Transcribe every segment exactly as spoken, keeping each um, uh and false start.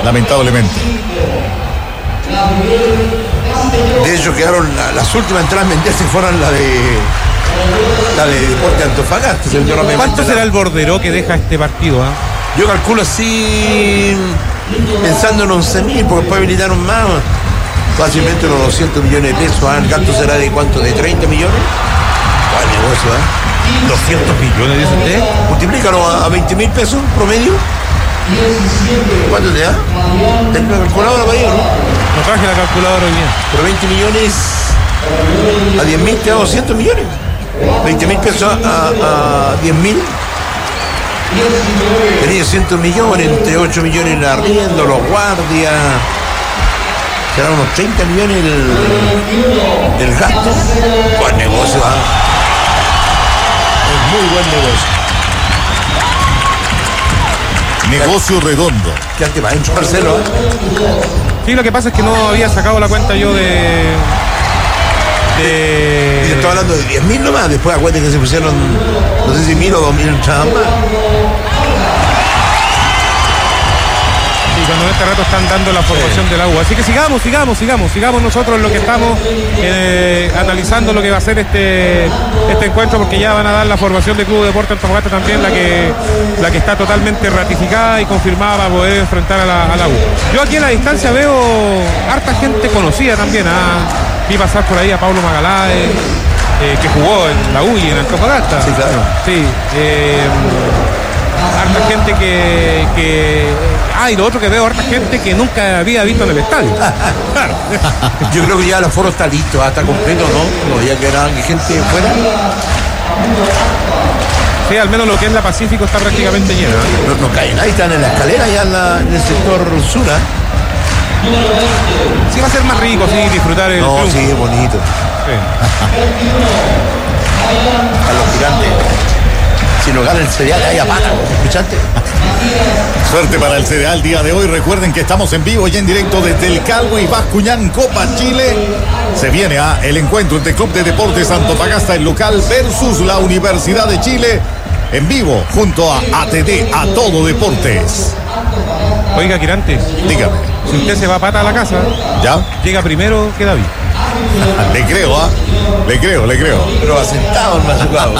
lamentablemente. De hecho quedaron la, las últimas entradas vendidas si fueran la de la de Deportes Antofagasta. ¿Cuánto será el bordero que deja este partido? ¿eh? Yo calculo así, pensando en once mil, porque después habilitaron más, fácilmente unos doscientos millones de pesos. ¿eh? El gasto será de cuánto, de treinta millones. ¿Cuál negocio? ¿eh? doscientos millones, dice usted. Multiplícalo a, a veinte mil pesos promedio. ¿Cuánto te da? ¿Tenés la calculadora para ello, no? No traje la calculadora hoy día. Pero veinte millones a diez mil te da doscientos millones. veinte mil pesos a, a diez mil. Tenía doscientos millones, entre ocho millones en arriendo, los guardias. Serán unos treinta millones el, el gasto. Buen negocio, ¿eh? Es muy buen negocio. Negocio redondo. Quédate para adentro, Marcelo. ¿eh? Sí, lo que pasa es que no había sacado la cuenta yo de... de... Y te estoy hablando de diez mil nomás. Después acuérdense que se pusieron, no sé si mil o dos mil entradas más. Sí, cuando en este rato están dando la formación sí. del agua. Así que sigamos, sigamos, sigamos, sigamos nosotros lo que estamos eh, analizando lo que va a ser este, este encuentro, porque ya van a dar la formación del Club Deportes Antofagasta también, la que, la que está totalmente ratificada y confirmada para poder enfrentar a la, a la U. Yo aquí en la distancia veo harta gente conocida también. ¿ah? Vi pasar por ahí a Pablo Magaláes, eh, que jugó en la U y en Antofagasta. Sí, claro. Sí. Eh, harta gente que, que... Ah, y lo otro que veo, harta gente que nunca había visto en el estadio. Claro. Yo creo que ya el aforo está listo, está completo, ¿no? No, ya que era gente fuera. Sí, al menos lo que es la Pacífico está prácticamente llena. No, no cae nadie, están en la escalera ya en, la, en el sector sur, ¿eh? Sí, va a ser más rico, sí, disfrutar el No, club. sí, es bonito. Sí. A los gigantes. Si no gana el cereal, ahí a pata, ¿escuchaste? Suerte para el cereal día de hoy. Recuerden que estamos en vivo y en directo desde el Calvo y Bascuñán, Copa Chile. Se viene a el encuentro entre Club de Deportes Antofagasta, el local, versus la Universidad de Chile, en vivo junto a A T D, A Todo Deportes. Oiga, Quirantes, dígame. Si usted se va a pata a la casa, ¿ya? Llega primero que David. Le creo, ¿ah? ¿eh? Le creo, le creo. Pero asentado el machucado.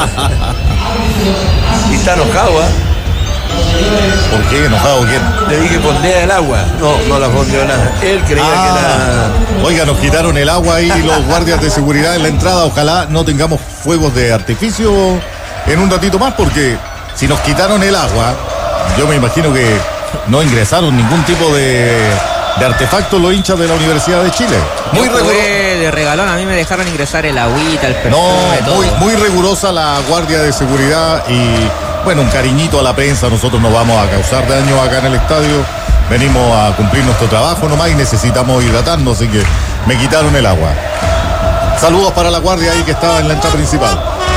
Y está enojado, ¿ah? ¿eh? ¿Por qué? ¿Enojado quién? Le dije fondea el agua. No, no la fondeó nada. Él creía ah, que era... Oiga, nos quitaron el agua ahí los guardias de seguridad en la entrada. Ojalá no tengamos fuegos de artificio en un ratito más, porque si nos quitaron el agua, yo me imagino que no ingresaron ningún tipo de, de artefacto los hinchas de la Universidad de Chile. Muy riguroso. De regalón, a mí me dejaron ingresar el agüita, el perfume, no, todo. Muy, muy rigurosa la guardia de seguridad y, bueno, un cariñito a la prensa. Nosotros no vamos a causar daño acá en el estadio. Venimos a cumplir nuestro trabajo nomás y necesitamos hidratarnos, así que me quitaron el agua. Saludos para la guardia ahí que estaba en la entrada principal.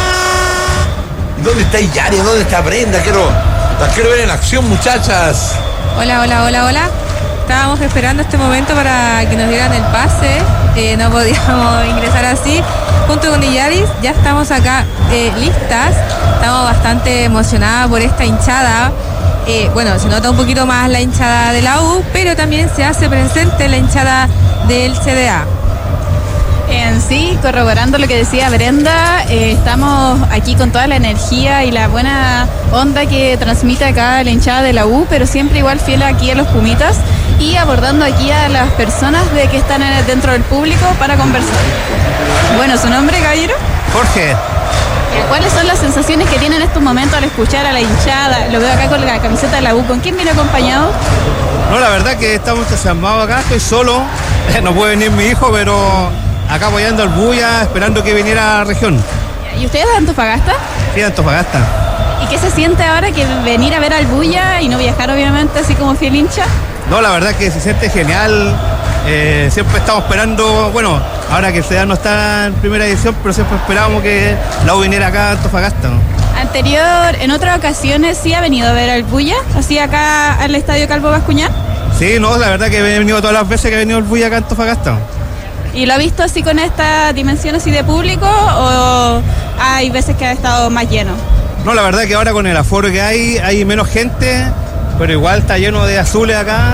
¿Dónde está Yari? ¿Dónde está Brenda? Quiero, las quiero ver en acción, muchachas. Hola, hola, hola, hola. Estábamos esperando este momento para que nos dieran el pase. Eh, no podíamos ingresar así. Junto con Illaris, ya estamos acá eh, listas. Estamos bastante emocionadas por esta hinchada. Eh, bueno, se nota un poquito más la hinchada de la U, pero también se hace presente la hinchada del C D A. En sí, corroborando lo que decía Brenda, eh, estamos aquí con toda la energía y la buena onda que transmite acá la hinchada de la U, pero siempre igual fiel aquí a los Pumitas y abordando aquí a las personas de que están dentro del público para conversar. Bueno, ¿su nombre, caballero? Jorge. ¿Cuáles son las sensaciones que tienen en estos momentos al escuchar a la hinchada? Lo veo acá con la camiseta de la U. ¿Con quién viene acompañado? No, la verdad que estamos entusiasmados acá, estoy solo. No puede venir mi hijo, pero acá apoyando al Buya, esperando que viniera a la región. ¿Y ustedes de Antofagasta? Sí, de Antofagasta. ¿Y qué se siente ahora que venir a ver al Buya y no viajar, obviamente, así como fiel hincha? No, la verdad que se siente genial. Eh, siempre estamos esperando, bueno, ahora que el C D A no está en primera edición, pero siempre esperábamos que la U viniera acá a Antofagasta, ¿no? Anterior, en otras ocasiones, ¿sí ha venido a ver al Buya? ¿Así acá al Estadio Calvo Bascuñán? Sí, no, la verdad que he venido todas las veces que ha venido el Buya acá a Antofagasta. ¿Y lo ha visto así con esta dimensión así de público o hay veces que ha estado más lleno? No, la verdad que ahora con el aforo que hay, hay menos gente, pero igual está lleno de azules acá.